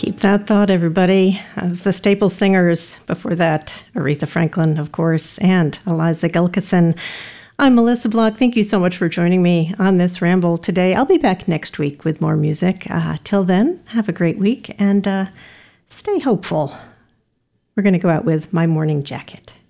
Keep that thought, everybody. It was the Staple Singers. Before that, Aretha Franklin, of course, and Eliza Gilkyson. I'm Melissa Block. Thank you so much for joining me on this ramble today. I'll be back next week with more music. Till then, have a great week and stay hopeful. We're going to go out with My Morning Jacket.